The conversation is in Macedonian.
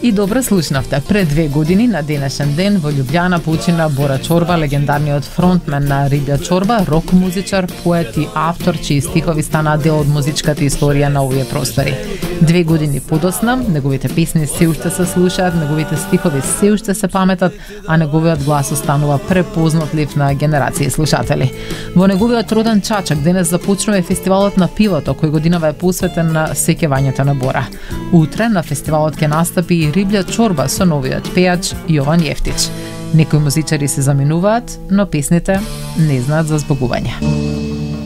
И добро слушнавте. Пред 2 години на денешен ден во Љубљана почина Бора Чорба, легендарниот фронтмен на Риблја Чорба, рок музичар, поет и автор, чии стихови станаа дел од музичката историја на овие простори. 2 години подосна, неговите песни се уште се слушаат, неговите стихови се уште се паметат, а неговиот глас останува препознатлив на генерации слушатели. Во неговиот роден Чачак денес започнува фестивалот на пивото, кој годинава е посветен на сеќавањето на Бора. Утре на фестивалот ќе настапи и Риблја Чорба со новиот пејач Јован Јефтич. Некои музичари се заминуваат, но песните не знаат за збогување.